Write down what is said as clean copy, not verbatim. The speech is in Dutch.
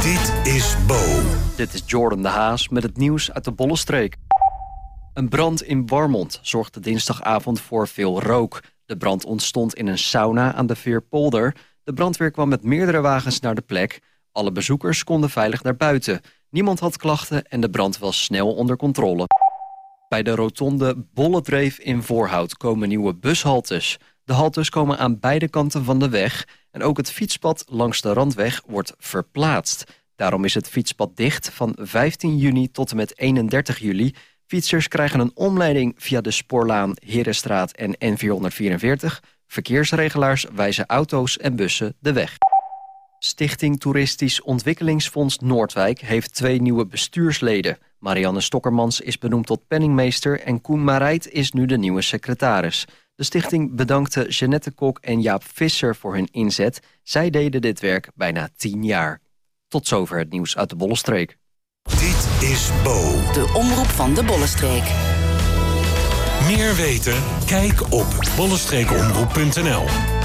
Dit is Bo. Dit is Jordan de Haas met het nieuws uit de Bollenstreek. Een brand in Warmond zorgde dinsdagavond voor veel rook. De brand ontstond in een sauna aan de Veerpolder. De brandweer kwam met meerdere wagens naar de plek. Alle bezoekers konden veilig naar buiten. Niemand had klachten en de brand was snel onder controle. Bij de rotonde Bolledreef in Voorhout komen nieuwe bushaltes. De haltes komen aan beide kanten van de weg en ook het fietspad langs de Randweg wordt verplaatst. Daarom is het fietspad dicht van 15 juni tot en met 31 juli. Fietsers krijgen een omleiding via de Spoorlaan, Herenstraat en N444. Verkeersregelaars wijzen auto's en bussen de weg. Stichting Toeristisch Ontwikkelingsfonds Noordwijk heeft 2 nieuwe bestuursleden. Marianne Stokkermans is benoemd tot penningmeester en Koen Marijt is nu de nieuwe secretaris. De stichting bedankte Jeannette Kok en Jaap Visser voor hun inzet. Zij deden dit werk bijna 10 jaar. Tot zover het nieuws uit de Bollenstreek. Dit is Bo. De omroep van de Bollenstreek. Meer weten? Kijk op bollenstreekomroep.nl.